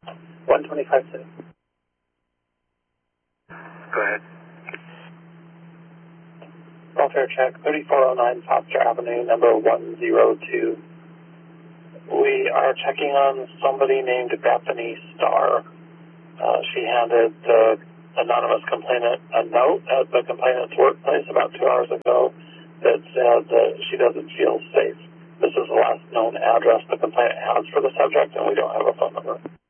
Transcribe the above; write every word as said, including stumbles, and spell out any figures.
one twenty-five city. Go ahead. Welfare check, thirty-four oh nine Foster Avenue, number one oh two. We are checking on somebody named Bethany Starr. Uh, she handed the anonymous complainant a note at the complainant's workplace about two hours ago that said that she doesn't feel safe. This is the last known address the complainant has for the subject, and we don't have a phone number.